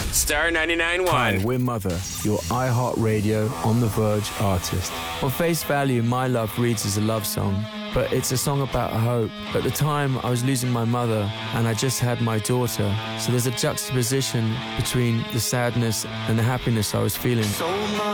Star 99.1. Hi, we're Mother, your iHeartRadio On The Verge artist. On face value, My Love reads as a love song, but it's a song about hope. At the time, I was losing my mother, and I just had my daughter. So there's a juxtaposition between the sadness and the happiness I was feeling.